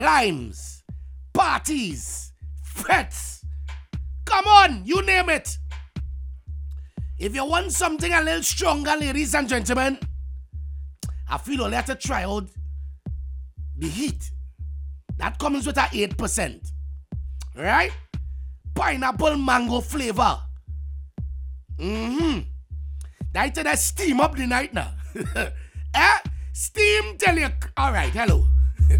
limes, parties, fets. Come on, you name it. If you want something a little stronger, ladies and gentlemen, I feel you'll have to try out the heat. That comes with a 8%. Right? Pineapple mango flavor. That steam up the night now. Steam tell you. Alright, hello.